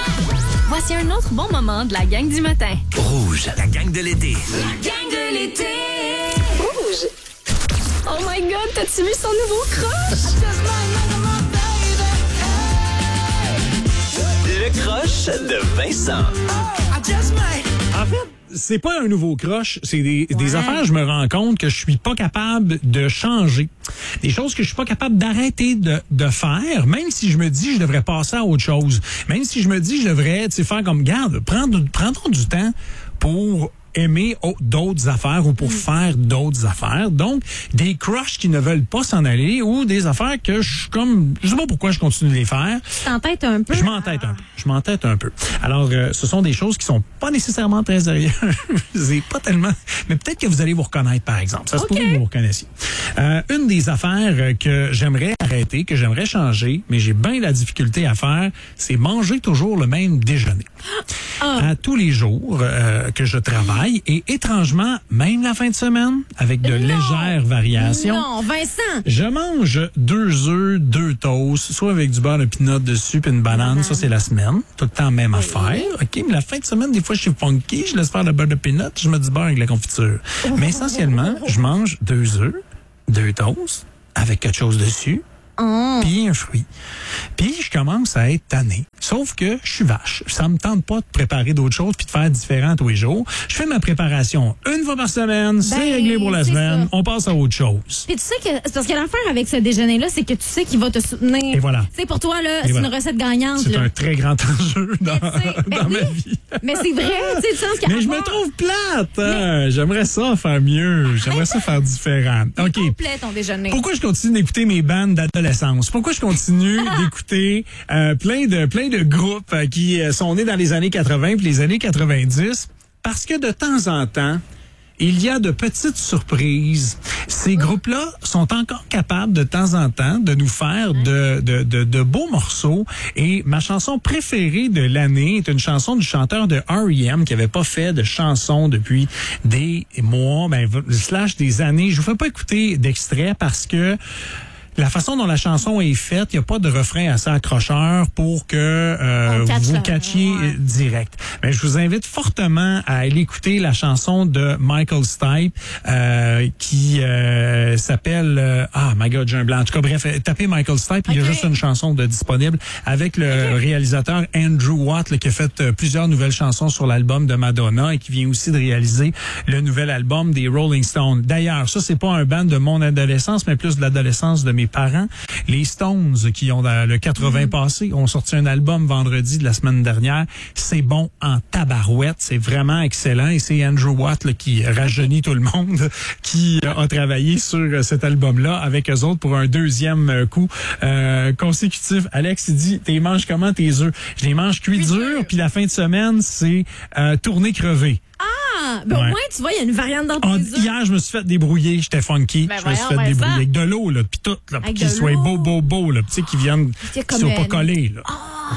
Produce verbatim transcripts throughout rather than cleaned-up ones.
Voici un autre bon moment de la gang du matin. Rouge, la gang de l'été. La gang de l'été. Rouge. Oh my God, t'as-tu vu son nouveau crush? Le crush de Vincent. En fait, c'est pas un nouveau crush, c'est des, ouais. des affaires, je me rends compte que je suis pas capable de changer. Des choses que je suis pas capable d'arrêter de, de faire, même si je me dis je devrais passer à autre chose. Même si je me dis je devrais, tu sais, faire comme, garde, prendre, prendre du temps pour aimer d'autres affaires ou pour mmh. faire d'autres affaires. Donc, des crushs qui ne veulent pas s'en aller ou des affaires que je suis comme, je sais pas pourquoi je continue de les faire. Tu t'entêtes un peu? Je m'entête un peu. Je m'entête un peu. Alors, euh, ce sont des choses qui sont pas nécessairement très sérieuses. C'est pas tellement, mais peut-être que vous allez vous reconnaître, par exemple. Ça se okay. pourrait que vous vous reconnaissiez. Euh, une des affaires que j'aimerais arrêter, que j'aimerais changer, mais j'ai bien la difficulté à faire, c'est manger toujours le même déjeuner. Oh. À tous les jours euh, que je travaille, et étrangement, même la fin de semaine, avec de non. légères variations. Non, Vincent! Je mange deux œufs, deux toasts, soit avec du beurre de pinot dessus puis une banane. Mm-hmm. Ça, c'est la semaine. Tout le temps, même oui. affaire. OK, mais la fin de semaine, des fois, je suis funky. Je laisse faire le beurre de pinot. Je mets du beurre avec la confiture. Oh. Mais essentiellement, je mange deux œufs, deux toasts, avec quelque chose dessus. Oh. Puis un fruit. Puis je commence à être tanné. Sauf que je suis vache. Ça me tente pas de préparer d'autres choses puis de faire différent tous les jours. Je fais ma préparation une fois par semaine. Ben, c'est réglé pour la semaine. Ça. On passe à autre chose. Puis tu sais que c'est parce que l'affaire avec ce déjeuner-là, c'est que tu sais qu'il va te soutenir. Et voilà. C'est pour toi là, Et c'est voilà. une recette gagnante. C'est là. un très grand enjeu dans, dans ben ma oui. vie. Mais c'est vrai, tu sais, le sens qu'il y a Mais je me trouve plate. Hein? Mais... J'aimerais ça faire mieux. J'aimerais ça faire différent. OK. Complet ton déjeuner. Pourquoi je continue d'écouter mes bandes d'adolescence? Pourquoi je continue d'écouter euh, plein de plein de groupes euh, qui euh, sont nés dans les années quatre-vingts puis les années quatre-vingt-dix? Parce que de temps en temps, il y a de petites surprises. Ces groupes-là sont encore capables de temps en temps de nous faire de, de, de, de beaux morceaux. Et ma chanson préférée de l'année est une chanson du chanteur de R E M qui avait pas fait de chanson depuis des mois, ben, slash des années. Je vous fais pas écouter d'extrait parce que la façon dont la chanson est faite, il n'y a pas de refrain assez accrocheur pour que euh, vous catchiez ouais. direct. Mais je vous invite fortement à aller écouter la chanson de Michael Stipe euh, qui euh, s'appelle... Euh, ah, my God, j'ai un blanc. En tout cas, bref, tapez Michael Stipe. Okay. Il y a juste une chanson de disponible avec le okay. réalisateur Andrew Watt là, qui a fait euh, plusieurs nouvelles chansons sur l'album de Madonna et qui vient aussi de réaliser le nouvel album des Rolling Stones. D'ailleurs, ça, c'est pas un band de mon adolescence, mais plus de l'adolescence de mes parents. Les Stones, qui ont dans le quatre-vingts mmh. passé, ont sorti un album vendredi de la semaine dernière. C'est bon en tabarouette. C'est vraiment excellent. Et c'est Andrew Watt là, qui rajeunit tout le monde, qui a travaillé sur cet album-là avec eux autres pour un deuxième coup euh, consécutif. Alex, il dit, t'es manges comment tes œufs? Je les mange cuits durs, puis la fin de semaine, c'est euh, tourné crevé. Ah, ben ouais. Au moins, tu vois, il y a une variante dans tes œufs. Hier, je me suis fait débrouiller, j'étais funky. Ben je me suis fait débrouiller ça. avec de l'eau, là, puis tout, là, pour qu'ils soient beau, beau, beau, là, tu sais, qu'ils viennent, qu'ils soient pas collés, là. Oh.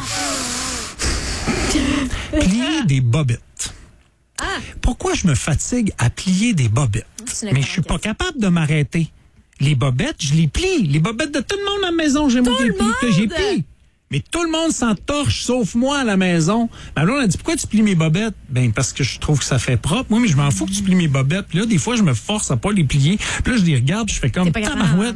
Plier des bobettes. Ah. Pourquoi je me fatigue à plier des bobettes? Mais je suis pas capable de m'arrêter. Les bobettes, je les plie. Les bobettes de tout le monde à la maison, j'ai moi que j'ai plié. Mais tout le monde s'entorche, sauf moi à la maison. Ma blonde a dit, pourquoi tu plies mes bobettes? Ben, parce que je trouve que ça fait propre. Moi, mais je m'en fous que tu plies mes bobettes. Puis là, des fois, je me force à pas les plier. Puis là, je les regarde, puis je fais comme tabarouette.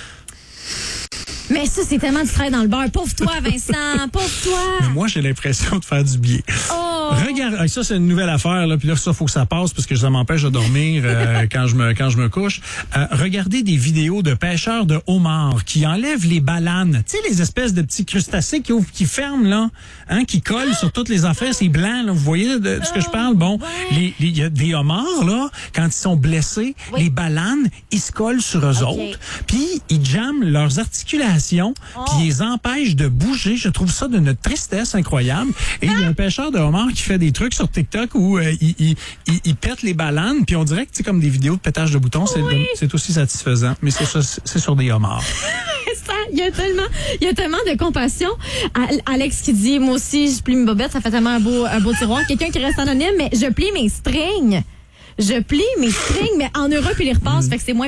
Mais ça, c'est tellement de frère dans le beurre. Pauvre toi, Vincent. Pauvre toi. Mais moi, j'ai l'impression de faire du bien. Oh. Regarde, ça, c'est une nouvelle affaire, là. Puis là, ça, faut que ça passe parce que ça m'empêche de dormir euh, quand je me quand je me couche. Euh, regardez des vidéos de pêcheurs de homards qui enlèvent les balanes. Tu sais, les espèces de petits crustacés qui ouvrent, qui ferment, là, hein, qui collent sur toutes les affaires. C'est blanc, là. Vous voyez de, de ce que je parle? Bon, il ouais. y a des homards, là, quand ils sont blessés, oui. les balanes, ils se collent sur eux okay. autres. Puis, ils jamment leurs articulations. Oh. Puis, ils les empêchent de bouger. Je trouve ça d'une tristesse incroyable. Et il y a un pêcheur de homards qui fait des trucs sur TikTok où euh, il, il, il, il pète les balanes, puis on dirait que c'est comme des vidéos de pétage de boutons, c'est, oui. c'est aussi satisfaisant, mais c'est, c'est sur des homards. Il y a tellement, il y a tellement de compassion. Alex qui dit, moi aussi, je plie mes bobettes, ça fait tellement un beau, un beau tiroir. Quelqu'un qui reste anonyme, mais je plie mes strings. Je plie mes strings, mais en Europe, ils les repassent, mm. fait que c'est moins...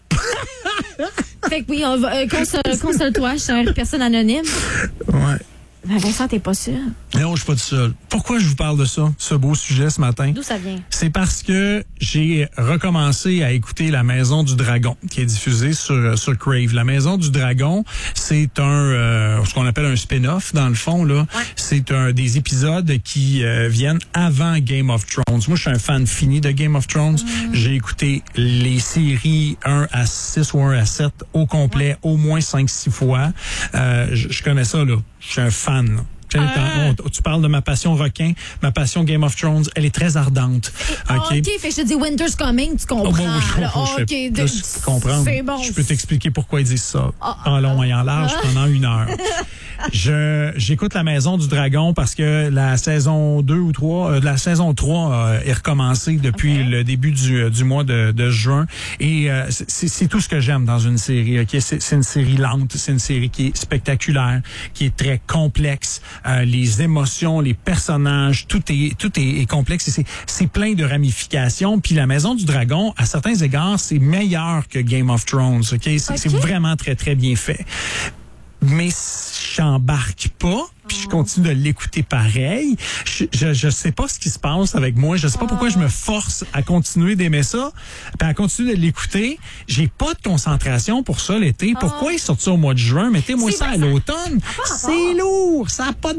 Fait que oui, on va, euh, console, console-toi, chère personne anonyme. Ouais. Ben Vincent, t'es pas sûr. Non, je suis pas tout seul. Pourquoi je vous parle de ça, ce beau sujet ce matin? D'où ça vient? C'est parce que j'ai recommencé à écouter La Maison du Dragon, qui est diffusée sur, sur Crave. La Maison du Dragon, c'est un euh, ce qu'on appelle un spin-off, dans le fond. Là, ouais. C'est un des épisodes qui euh, viennent avant Game of Thrones. Moi, je suis un fan fini de Game of Thrones. Mm. J'ai écouté les séries un à six ou un à sept au complet, ouais. au moins cinq six fois. Euh, je, je connais ça, là. Je suis un fan, là. Euh... Tu parles de ma passion requin, ma passion Game of Thrones, elle est très ardente. Et, OK, OK, fait que je te dis Winter's Coming, tu comprends. Oh, bon, oui, je, oh, je, okay, de, de, comprendre. C'est bon. Je peux t'expliquer pourquoi ils disent ça oh, en long et en large oh. pendant une heure. Je j'écoute La Maison du Dragon parce que la saison deux ou trois, euh, la saison trois euh, est recommencée depuis okay. le début du, du mois de, de juin. Et euh, c'est, c'est tout ce que j'aime dans une série. Ok, c'est, c'est une série lente, c'est une série qui est spectaculaire, qui est très complexe. Euh, les émotions, les personnages, tout est tout est, est complexe. Et c'est, c'est plein de ramifications. Puis La Maison du Dragon, à certains égards, c'est meilleur que Game of Thrones. Ok, c'est, okay. c'est vraiment très très bien fait. Mais j'embarque pas, puis je continue de l'écouter pareil. Je, je je sais pas ce qui se passe avec moi. Je sais pas pourquoi je me force à continuer d'aimer ça, puis à continuer de l'écouter. J'ai pas de concentration pour ça l'été. Pourquoi il sort ça au mois de juin? Mettez-moi ça à l'automne. C'est lourd. Ça a pas de